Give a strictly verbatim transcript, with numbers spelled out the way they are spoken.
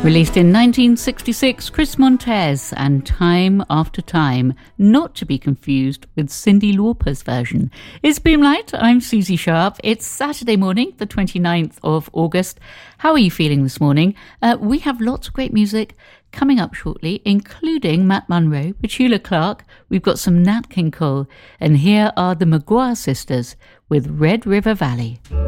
Released in nineteen sixty-six, Chris Montez and Time After Time, not to be confused with Cyndi Lauper's version. It's Boomlight, I'm Susie Sharp. It's Saturday morning, the twenty-ninth of August. How are you feeling this morning? Uh, we have lots of great music coming up shortly, including Matt Monro, Petula Clark, we've got some Nat King Cole, and here are the Maguire Sisters with Red River Valley.